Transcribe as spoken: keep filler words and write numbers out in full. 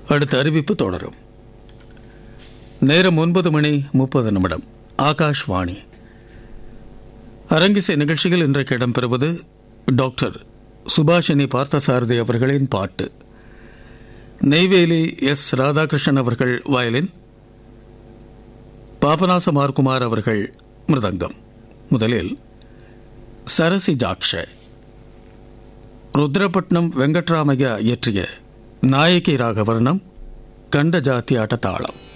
அடுத்த அறிவிப்பு தொடரும். நேரம் ஒன்பது மணி முப்பது நிமிடம். ஆகாஷ்வாணி அரங்கிசை நிகழ்ச்சியில் இன்றைக்கு இடம்பெறுவது டாக்டர் சுபாஷினி பார்த்தசாரதி அவர்களின் பாட்டு. நெய்வேலி எஸ் ராதாகிருஷ்ணன் அவர்கள் வயலின், பாபநாசமார்குமார் அவர்கள் மிருதங்கம். முதலில் சரசி ஜாக்ஷ, ருத்ரப்பட்னம் வெங்கட்ராமையா இயற்றிய நாயகி ராகவர்ணம், கண்ட ஜாத்தி ஆட்ட தாளம்.